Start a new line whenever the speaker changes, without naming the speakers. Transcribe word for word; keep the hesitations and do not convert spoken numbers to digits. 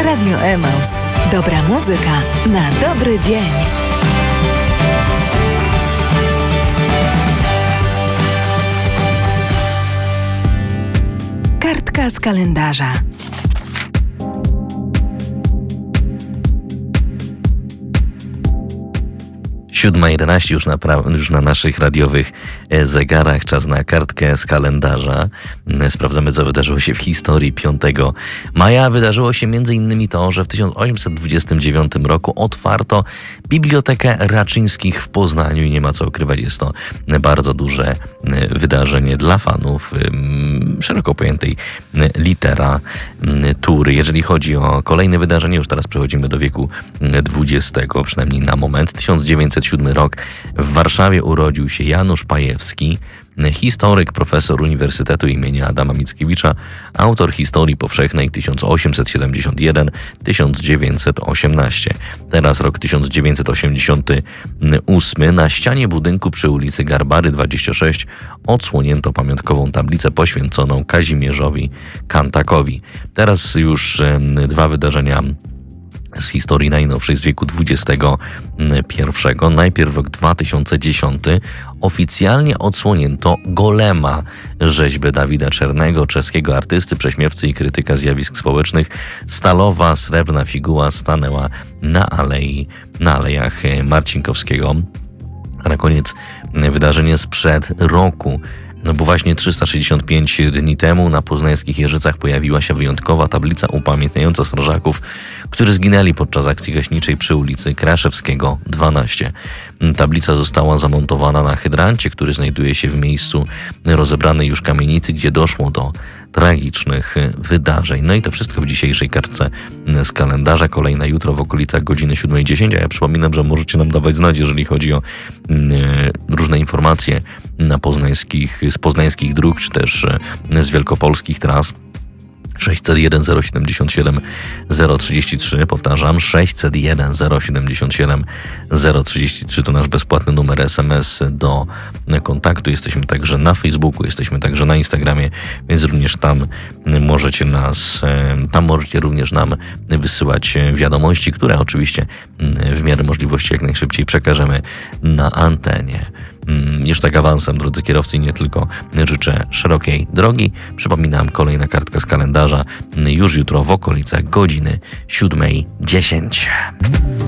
Radio Emaus. Dobra muzyka na dobry dzień. Kartka z kalendarza.
siódma jedenaście już na, pra- już na naszych radiowych zegarach. Czas na kartkę z kalendarza. Sprawdzamy, co wydarzyło się w historii piątego maja. Wydarzyło się między innymi to, że w tysiąc osiemset dwudziestym dziewiątym roku otwarto Bibliotekę Raczyńskich w Poznaniu i nie ma co ukrywać, jest to bardzo duże wydarzenie dla fanów szeroko pojętej literatury. Jeżeli chodzi o kolejne wydarzenie, już teraz przechodzimy do wieku dwudziestego, przynajmniej na moment. tysiąc dziewięćset siódmy rok. W Warszawie urodził się Janusz Pajewski, historyk, profesor Uniwersytetu imienia Adama Mickiewicza, autor historii powszechnej tysiąc osiemset siedemdziesiąt jeden do tysiąc dziewięćset osiemnaście. Teraz rok tysiąc dziewięćset osiemdziesiąty ósmy. Na ścianie budynku przy ulicy Garbary dwadzieścia sześć odsłonięto pamiątkową tablicę poświęconą Kazimierzowi Kantakowi. Teraz już dwa wydarzenia z historii najnowszej, z wieku dwudziestego pierwszego. Najpierw rok dwa tysiące dziesiąty. Oficjalnie odsłonięto Golema, rzeźbę Dawida Czernego, czeskiego artysty, prześmiewcy i krytyka zjawisk społecznych. Stalowa, srebrna figuła stanęła na alei, na alejach Marcinkowskiego. A na koniec wydarzenie sprzed roku. No bo właśnie trzysta sześćdziesiąt pięć dni temu na poznańskich Jeżycach pojawiła się wyjątkowa tablica upamiętniająca strażaków, którzy zginęli podczas akcji gaśniczej przy ulicy Kraszewskiego dwanaście. Tablica została zamontowana na hydrancie, który znajduje się w miejscu rozebranej już kamienicy, gdzie doszło do tragicznych wydarzeń. No i to wszystko w dzisiejszej kartce z kalendarza. Kolejna jutro w okolicach godziny siódma dziesięć, a ja przypominam, że możecie nam dawać znać, jeżeli chodzi o e, różne informacje na poznańskich, z poznańskich dróg, czy też z wielkopolskich tras. sześćset jeden zero siedemdziesiąt siedem zero trzydzieści trzy, powtarzam, sześćset jeden zero siedemdziesiąt siedem zero trzydzieści trzy to nasz bezpłatny numer S M S do kontaktu. Jesteśmy także na Facebooku, jesteśmy także na Instagramie, więc również tam możecie nas, tam możecie również nam wysyłać wiadomości, które oczywiście w miarę możliwości jak najszybciej przekażemy na antenie. Już tak awansem, drodzy kierowcy, i nie tylko, życzę szerokiej drogi. Przypominam, kolejna kartka z kalendarza już jutro w okolicach godziny siódma dziesięć.